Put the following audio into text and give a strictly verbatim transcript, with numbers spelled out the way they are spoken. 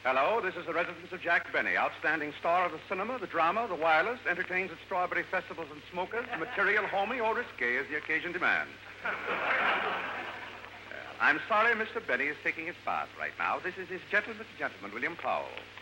Hello, this is the residence of Jack Benny, outstanding star of the cinema, the drama, the wireless, entertains at strawberry festivals and smokers, material, homey, or risque as the occasion demands. I'm sorry Mister Benny is taking his bath right now. This is his gentleman, gentleman, William Powell.